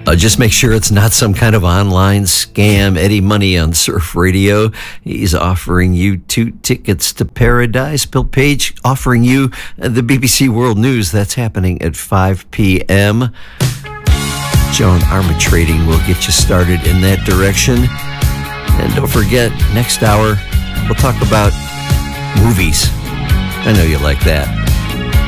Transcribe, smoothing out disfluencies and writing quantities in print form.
Just make sure it's not some kind of online scam. Eddie Money on Surf Radio. He's offering you 2 tickets to Paradise. Bill Page offering you the BBC World News. That's happening at 5 p.m. Joan Armatrading will get you started in that direction. And don't forget, next hour, we'll talk about movies. I know you like that.